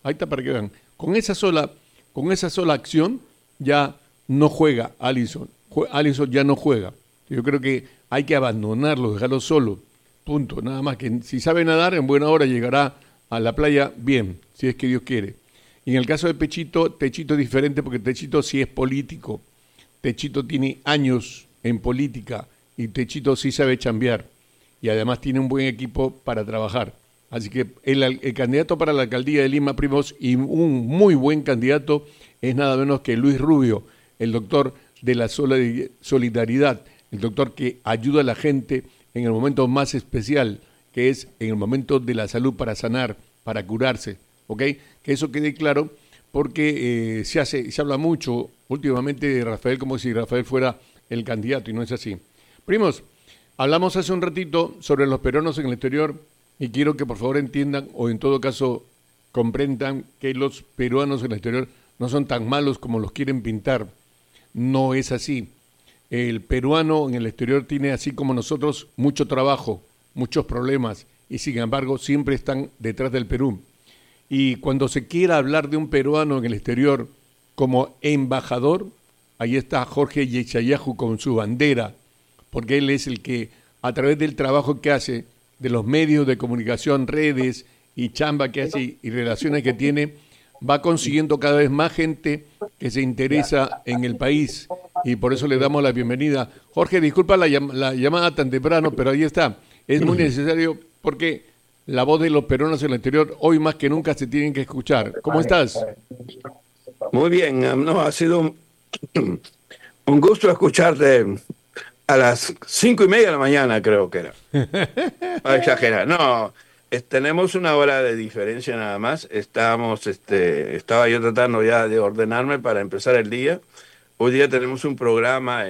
Ahí está para que vean. Con esa sola acción ya no juega Alisson. Alisson ya no juega. Yo creo que hay que abandonarlo, dejarlo solo. Punto. Nada más que si sabe nadar, en buena hora llegará a la playa bien, si es que Dios quiere. Y en el caso de Techito es diferente porque Techito sí es político. Techito tiene años en política y Techito sí sabe chambear. Y además tiene un buen equipo para trabajar. Así que el candidato para la alcaldía de Lima, primos, y un muy buen candidato es nada menos que Luis Rubio, el doctor de la solidaridad, el doctor que ayuda a la gente en el momento más especial, que es en el momento de la salud para sanar, para curarse, ¿ok? Que eso quede claro, porque se habla mucho últimamente de Rafael como si Rafael fuera el candidato, y no es así. Primos, hablamos hace un ratito sobre los peruanos en el exterior, y quiero que por favor entiendan, o en todo caso comprendan, que los peruanos en el exterior no son tan malos como los quieren pintar. No es así. El peruano en el exterior tiene, así como nosotros, mucho trabajo, muchos problemas, y sin embargo siempre están detrás del Perú. Y cuando se quiera hablar de un peruano en el exterior como embajador, ahí está Jorge Yechayahu con su bandera, porque él es el que, a través del trabajo que hace, de los medios de comunicación, redes y chamba que hace y relaciones que tiene, va consiguiendo cada vez más gente que se interesa en el país, y por eso le damos la bienvenida. Jorge, disculpa la llamada tan temprano, pero ahí está. Es muy necesario porque la voz de los peruanos en el exterior hoy más que nunca se tienen que escuchar. ¿Cómo estás? Muy bien, no, ha sido un gusto escucharte a las 5:30 de la mañana, creo que era. No exagerar, no, tenemos una hora de diferencia nada más. Estaba yo tratando ya de ordenarme para empezar el día. Hoy día tenemos un programa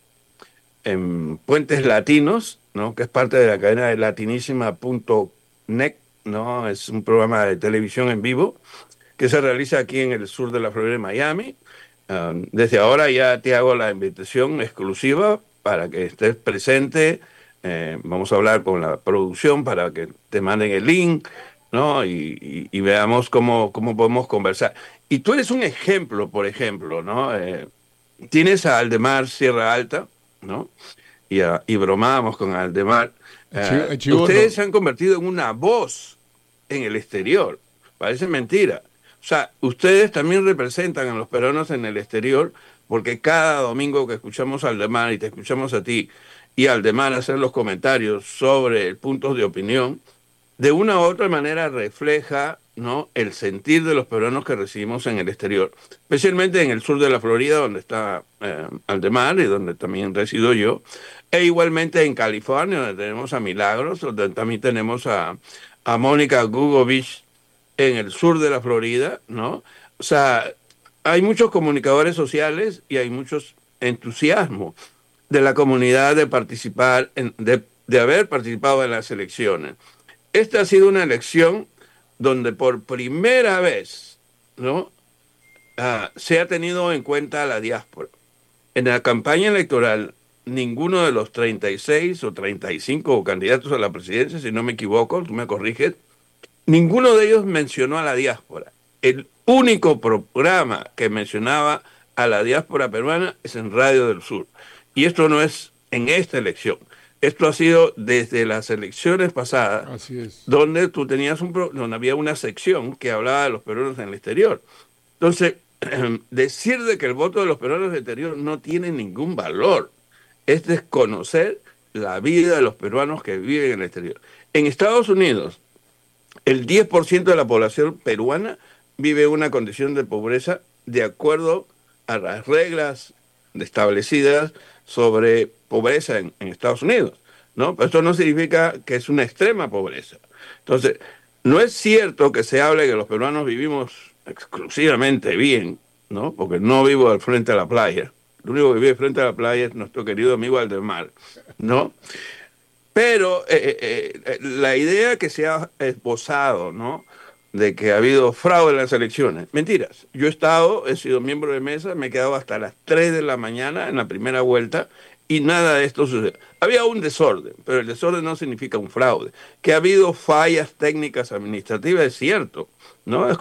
en Puentes Latinos, ¿no? Que es parte de la cadena de latinísima.net, ¿no? Es un programa de televisión en vivo que se realiza aquí en el sur de la Florida, en Miami. Desde ahora ya te hago la invitación exclusiva para que estés presente. Vamos a hablar con la producción para que te manden el link, ¿no? Y veamos cómo podemos conversar. Y tú eres un ejemplo, por ejemplo, ¿no? Tienes a Aldemar Sierra Alta, ¿no? Y bromábamos con Aldemar. Ustedes se han convertido en una voz en el exterior. Parece mentira. O sea, ustedes también representan a los peruanos en el exterior, porque cada domingo que escuchamos a Aldemar y te escuchamos a ti y a Aldemar hacer los comentarios sobre puntos de opinión, de una u otra manera refleja, ¿no?, el sentir de los peruanos que recibimos en el exterior, especialmente en el sur de la Florida, donde está Aldemar y donde también resido yo, e igualmente en California, donde tenemos a Milagros, donde también tenemos a Mónica Gugovich en el sur de la Florida, ¿no? O sea, hay muchos comunicadores sociales y hay muchos entusiasmo de la comunidad de participar, de haber participado en las elecciones. Esta ha sido una elección donde por primera vez, ¿no?, se ha tenido en cuenta la diáspora. En la campaña electoral, ninguno de los 36 o 35 candidatos a la presidencia, si no me equivoco, tú me corriges, ninguno de ellos mencionó a la diáspora. El único programa que mencionaba a la diáspora peruana es en Radio del Sur. Y esto no es en esta elección. Esto ha sido desde las elecciones pasadas. Así es. Donde tú tenías donde había una sección que hablaba de los peruanos en el exterior. Entonces, decir de que el voto de los peruanos en el exterior no tiene ningún valor es desconocer la vida de los peruanos que viven en el exterior. En Estados Unidos, el 10% de la población peruana vive en una condición de pobreza de acuerdo a las reglas establecidas sobre pobreza en Estados Unidos, ¿no? Pero esto no significa que es una extrema pobreza. Entonces, no es cierto que se hable que los peruanos vivimos exclusivamente bien, ¿no? Porque no vivo al frente de la playa. Lo único que vive frente a la playa es nuestro querido amigo Aldemar, ¿no? Pero la idea que se ha esbozado, ¿no?, de que ha habido fraude en las elecciones, mentiras. Yo he sido miembro de mesa, me he quedado hasta las 3 de la mañana en la primera vuelta y nada de esto sucedió. Había un desorden, pero el desorden no significa un fraude. Que ha habido fallas técnicas administrativas es cierto, ¿no? Es